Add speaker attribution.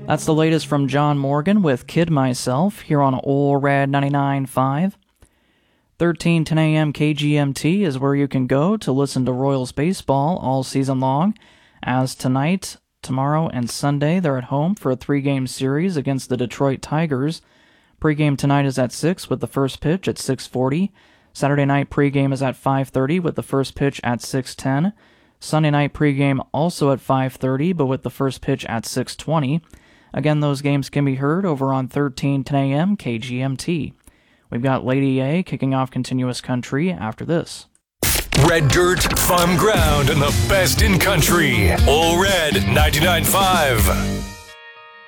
Speaker 1: That's the latest from John Morgan with Kid Myself here on Ol' Red 99.5. 13:10 a.m. KGMT is where you can go to listen to Royals baseball all season long, as tonight, tomorrow, and Sunday they're at home for a 3-game series against the Detroit Tigers. Pregame tonight is at 6 with the first pitch at 6:40. Saturday night pregame is at 5:30 with the first pitch at 6:10. Sunday night pregame also at 5:30 but with the first pitch at 6:20. Again, those games can be heard over on 13:10 a.m. KGMT. We've got Lady A kicking off Continuous Country after this.
Speaker 2: Red Dirt, fun ground, and the best in country. Ol' Red 99.5.